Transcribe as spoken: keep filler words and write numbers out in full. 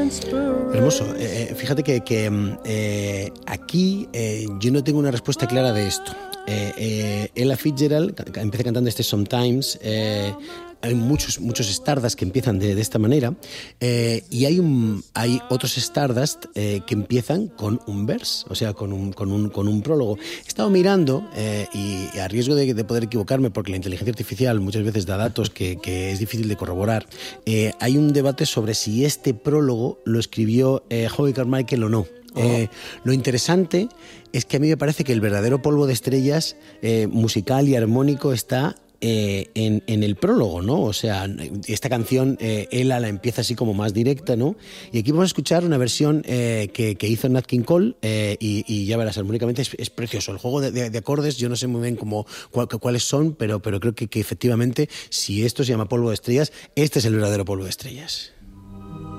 Hermoso. Eh, fíjate que, que eh, aquí eh, yo no tengo una respuesta clara de esto. Eh, eh, Ella Fitzgerald empieza cantando este Sometimes. Eh, hay muchos, muchos Stardust que empiezan de, de esta manera, eh, y hay, un, hay otros Stardust eh, que empiezan con un verse, o sea, con un, con un, con un prólogo. He estado mirando, eh, y a riesgo de, de poder equivocarme, porque la inteligencia artificial muchas veces da datos que, que es difícil de corroborar, eh, hay un debate sobre si este prólogo lo escribió eh, Howie Carmichael o no. Eh, lo interesante es que a mí me parece que el verdadero polvo de estrellas eh, musical y armónico está eh, en, en el prólogo, ¿no? O sea, esta canción, eh, Ella la empieza así como más directa, ¿no? Y aquí vamos a escuchar una versión eh, que, que hizo Nat King Cole, eh, y, y ya verás, armónicamente es, es precioso. El juego de, de, de acordes, yo no sé muy bien cómo, cuál, cuáles son, pero, pero creo que, que efectivamente, si esto se llama polvo de estrellas, este es el verdadero polvo de estrellas.